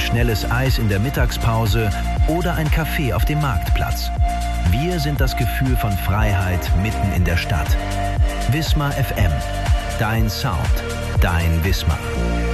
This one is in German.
schnelles Eis in der Mittagspause oder ein Café auf dem Marktplatz. Wir sind das Gefühl von Freiheit mitten in der Stadt. Wismar FM. Dein Sound. Dein Wismar.